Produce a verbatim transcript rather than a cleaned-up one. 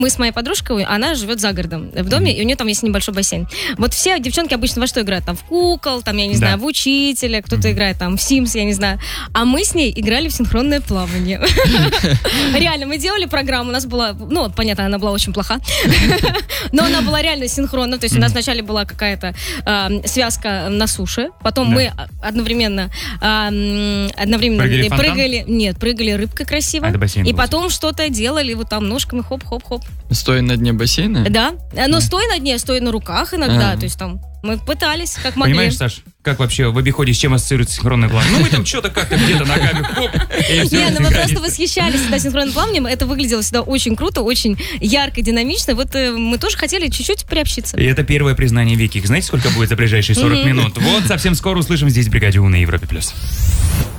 Мы с моей подружкой, она живет за городом в доме, mm-hmm. и у нее там есть небольшой бассейн. Вот все девчонки обычно во что играют? Там в кукол, там, я не знаю, да. в учителя, кто-то mm-hmm. играет там в Sims, я не знаю. А мы с ней играли в синхронное плавание. Реально, мы делали программу, у нас была, ну, понятно, она была очень плоха, но она была реально синхронна, то есть у нас вначале была какая-то связка на суше, потом мы одновременно одновременно прыгали, нет, прыгали рыбкой красиво, и потом что-то делали, вот там ножками хоп-хоп-хоп. Стоя на дне бассейна? Да, но а. стоя на дне, стоя на руках иногда, а. то есть там мы пытались, как могли. Понимаешь, Саш, как вообще в обиходе с чем ассоциируется синхронное плавание? Ну мы там что-то как-то где-то ногами хоп. Не, ну мы просто восхищались всегда синхронным плаванием, это выглядело всегда очень круто, очень ярко, динамично, вот мы тоже хотели чуть-чуть приобщиться. И это первое признание Вики. Знаете, сколько будет за ближайшие сорок минут? Вот совсем скоро услышим здесь в «Бригаде У» на Европе+.